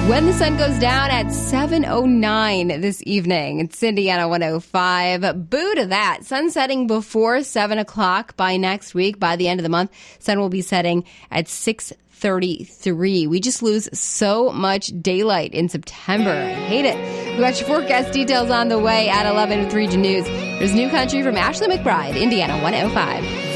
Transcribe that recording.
When the sun goes down at 7:09 this evening. It's Indiana 105. Boo to that. Sun setting before 7 o'clock by next week. By the end of the month, sun will be setting at 6:33. We just lose so much daylight in September. I hate it. We've got your forecast details on the way at 11 with Region News. There's New Country from Ashley McBride, Indiana 105.